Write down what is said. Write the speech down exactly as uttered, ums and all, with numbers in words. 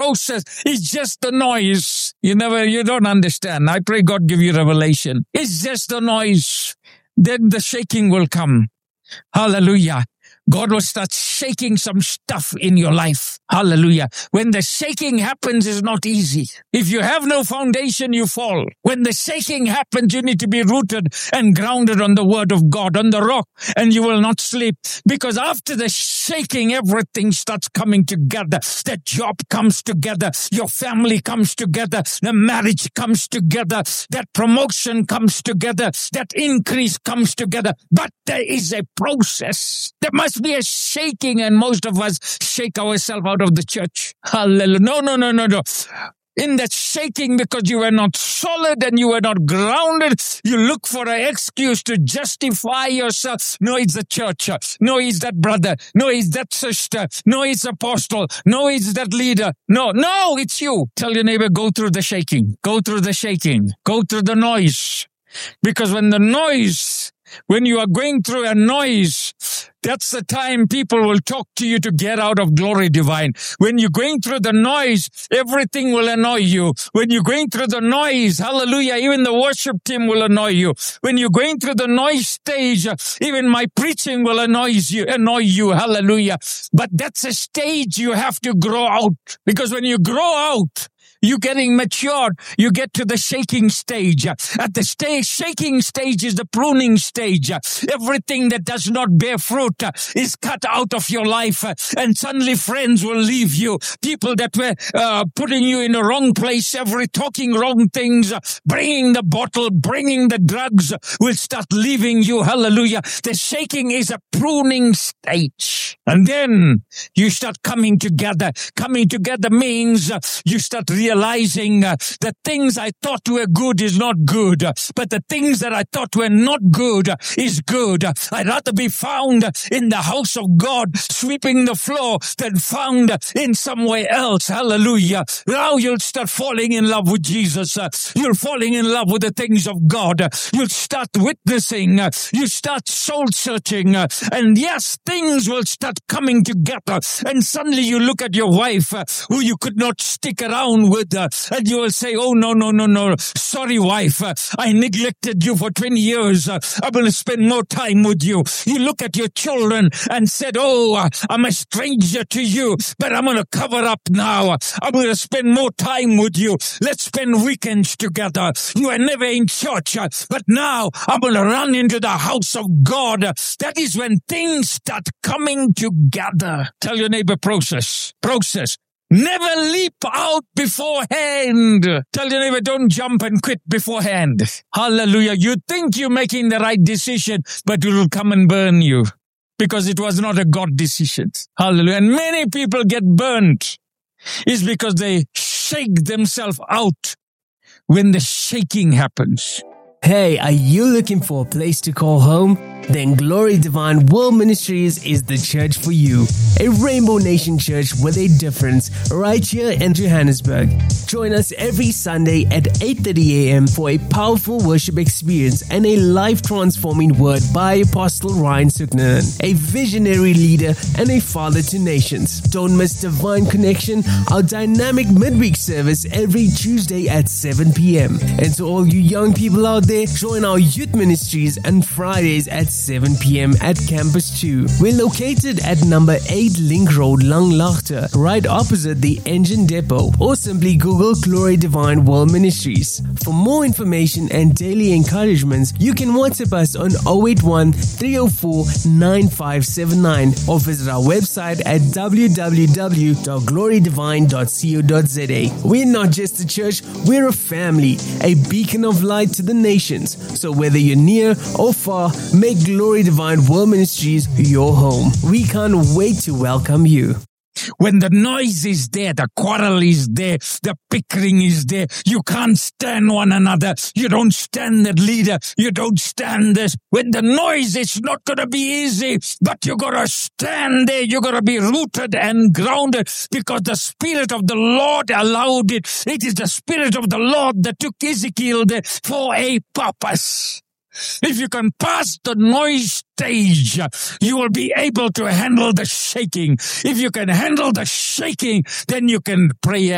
process. It's just the noise. You never, you don't understand. I pray God give you revelation. It's just the noise. Then the shaking will come. Hallelujah. God will start shaking some stuff in your life. Hallelujah. When the shaking happens, it's not easy. If you have no foundation, you fall. When the shaking happens, you need to be rooted and grounded on the word of God, on the rock, and you will not sleep. Because after the shaking, everything starts coming together. The job comes together. Your family comes together. The marriage comes together. That promotion comes together. That increase comes together. But there is a process. There must be a shaking, and most of us shake ourselves out of the church. Hallelujah. No, no, no, no, no. In that shaking, because you were not solid and you were not grounded, you look for an excuse to justify yourself. No, it's the church. No, it's that brother. No, it's that sister. No, it's apostle. No, it's that leader. No, no, it's you. Tell your neighbor, go through the shaking. Go through the shaking. Go through the noise. Because when the noise, when you are going through a noise, that's the time people will talk to you to get out of Glory Divine. When you're going through the noise, everything will annoy you. When you're going through the noise, hallelujah, even the worship team will annoy you. When you're going through the noise stage, even my preaching will annoy you, annoy you, hallelujah. But that's a stage you have to grow out. Because when you grow out, you're getting matured. You get to the shaking stage. At the stage, shaking stage is the pruning stage. Everything that does not bear fruit is cut out of your life. And suddenly friends will leave you. People that were uh, putting you in the wrong place, every talking wrong things, bringing the bottle, bringing the drugs will start leaving you. Hallelujah. The shaking is a pruning stage. And then you start coming together. Coming together means uh, you start realizing realizing uh, the things I thought were good is not good, uh, but the things that I thought were not good uh, is good. Uh, I'd rather be found uh, in the house of God, sweeping the floor, than found uh, in somewhere else. Hallelujah. Now you'll start falling in love with Jesus. Uh, you're falling in love with the things of God. Uh, you'll start witnessing. Uh, you start soul searching. Uh, and yes, things will start coming together. And suddenly you look at your wife uh, who you could not stick around with. Uh, and you will say, oh, no, no, no, no. Sorry, wife. Uh, I neglected you for twenty years. Uh, I'm going to spend more time with you. You look at your children and said, oh, uh, I'm a stranger to you, but I'm going to cover up now. I'm going to spend more time with you. Let's spend weekends together. You are never in church, uh, but now I'm going to run into the house of God. That is when things start coming together. Tell your neighbor, process, process. Never leap out beforehand. Tell your neighbor, don't jump and quit beforehand. Hallelujah. You think you're making the right decision, but it will come and burn you because it was not a God decision. Hallelujah. And many people get burnt. It's because they shake themselves out when the shaking happens. Hey, are you looking for a place to call home? Then Glory Divine World Ministries is the church for you. A Rainbow Nation church with a difference right here in Johannesburg. Join us every Sunday at eight thirty a.m. for a powerful worship experience and a life-transforming word by Apostle Ryan Suknanen, a visionary leader and a father to nations. Don't miss Divine Connection, our dynamic midweek service every Tuesday at seven p.m. And to all you young people out there, join our youth ministries on Fridays at seven p.m. at Campus two. We're located at number eight Link Road, Langlaagte, right opposite the engine depot, or simply Google Glory Divine World Ministries. For more information and daily encouragements, you can WhatsApp us on zero eight one, three zero four, nine five seven nine or visit our website at w w w dot glory divine dot co dot z a. We're not just a church, we're a family, a beacon of light to the nations. So whether you're near or far, make Glory Divine World Ministries your home. We can't wait to welcome you. When the noise is there, the quarrel is there, the bickering is there, you can't stand one another, you don't stand that leader, you don't stand this. When the noise, it's not going to be easy, but you got to stand there, you got to be rooted and grounded because the Spirit of the Lord allowed it. It is the Spirit of the Lord that took Ezekiel there for a purpose. If you can pass the noise stage, you will be able to handle the shaking. If you can handle the shaking, then you can pray